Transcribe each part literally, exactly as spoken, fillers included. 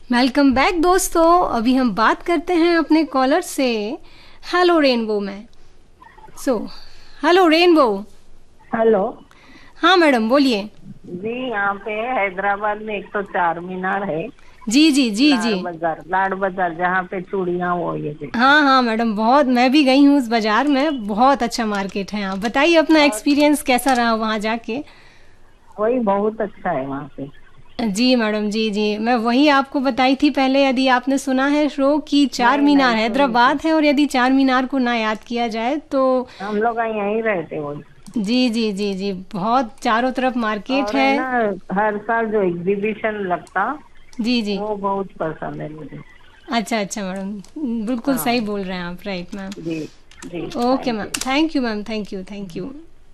Welcome back दोस्तों। अभी हम बात करते हैं अपने कॉलर से हेलो रेनबो में। So hello rainbow. हेलो। हाँ मैडम बोलिए। जी, यहाँ पे हैदराबाद में एक तो चार मीनार है। जी जी जी जी। लाड़ बाजार, लाड़ बाजार जहाँ पे चूड़ियाँ वो ये देखो। हाँ हाँ मैडम, बहुत मैं भी गई हूँ उस बाजार में, बहुत अच्छा मार्केट है। आप बताइए अपना और एक्सपीरियंस कैसा रहा वहाँ जाके। वही बहुत अच्छा है वहाँ पे। जी मैडम, जी जी, मैं वही आपको बताई थी पहले। यदि आपने सुना है शो कि चार नहीं मीनार नहीं, सुनी थी। हैदराबाद है, और यदि चार मीनार को ना याद किया जाए तो हम लोग यहीं रहते वही। जी जी जी जी, बहुत चारों तरफ मार्केट और है है। ना, हर साल जो एग्जीबिशन लगता जी जी। वो बहुत पसंद है मुझे। अच्छा अच्छा मैडम, बिल्कुल सही हाँ। बोल रहे हैं आप, right ma'am. Ji. Ji, okay thank ma'am, you. Thank you ma'am, thank you thank you.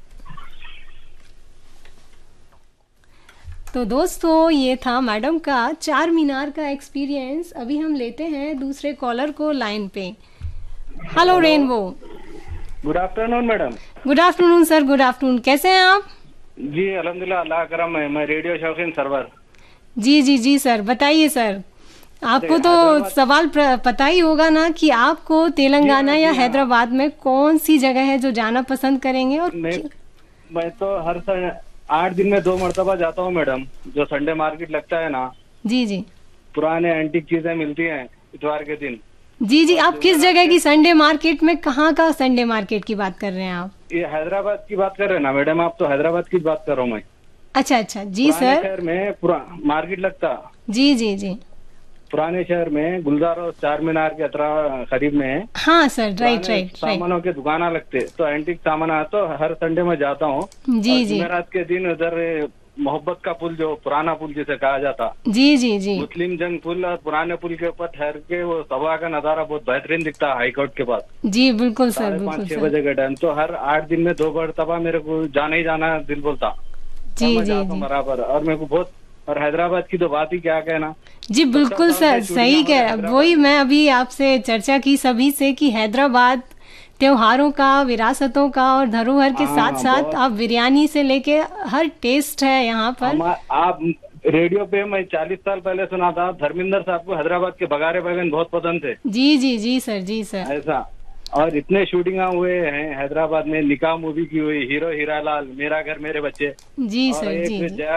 तो दोस्तों ये था मैडम का चार मीनार का एक्सपीरियंस। अभी हम लेते हैं दूसरे कॉलर को लाइन पे। Hello hello. Rainbow. Good afternoon madam. Good afternoon sir, good afternoon. कैसे हैं आप? जी अल्हम्दुलिल्लाह, अल्लाह करम है। मैं रेडियो शौकीन सरवर। जी जी जी सर, बताइए सर। अरे आपको तो हैदराबाद। सवाल प्र- पता ही होगा ना कि आपको जी तेलंगाना हाँ, या जी हाँ। हैदराबाद में कौन सी जगह है जो जाना पसंद करेंगे और मैं क्यों? मैं तो हर सन, आठ दिन में दो मरतबा जाता हूँ मैडम। जो संडे मार्केट लगता है ना, जी जी पुराने एंटीक चीजें मिलती हैं इतवार के दिन। जी जी। और आप किस जुमेरात जगह के, की संडे मार्केट में, कहाँ का संडे मार्केट की बात कर रहे हैं आप? ये हैदराबाद की बात कर रहे हैं ना मैडम? आप तो हैदराबाद की बात कर रहा हूँ मैं। अच्छा अच्छा, जी पुराने सर। शहर में पुरा मार्केट लगता। जी जी जी। पुराने शहर में गुलजार और चार मीनार के अतरा करीब में हाँ सर, राइट पुराने राइट राइट। सामानों के दुकाना लगते, तो एंटीक सामान आता, तो हर संडे में जाता हूँ। और जी जी जुमेरात के दिन उधर मोहब्बत का पुल, जो पुराना पुल जिसे कहा जाता, जी जी जी मुस्लिम जंग पुल, और पुराने पुल के ऊपर ठहर के वो सभा का नजारा बहुत बेहतरीन दिखता है, हाई कोर्ट के पास। जी, बिल्कुल सर, साढ़े बिल्कुल पाँच छह सर। बजे के टाइम तो हर आठ दिन में दो मरतबा मेरे को जाना ही जाना दिल बोलता। और जी मैं जी जाता हूँ जी बराबर, और मेरे को बहुत। और हैदराबाद की तो बात ही क्या कहना। जी, सत्तर बिल्कुल साल से सर, चूड़ियां सही कह हमारे रहे हैं। हैदराबाद वही में। मैं अभी आपसे चर्चा की सभी से कि हैदराबाद त्योहारों का, विरासतों का और धरोहर के साथ हाँ साथ बहुत। आप बिरयानी से लेके हर टेस्ट है यहाँ पर। हम आप रेडियो पे मैं चालीस साल पहले सुना था, धर्मेंद्र साहब को हैदराबाद के बघारे बैगन बहुत पसंद थे। जी जी जी सर, जी सर। ऐसा। और इतने शूटिंग हुए हैं हैदराबाद में, निकाह मूवी की हुई, हीरो हीरा लाल, मेरा घर मेरे बच्चे। जी और सर, एक जी जी। जया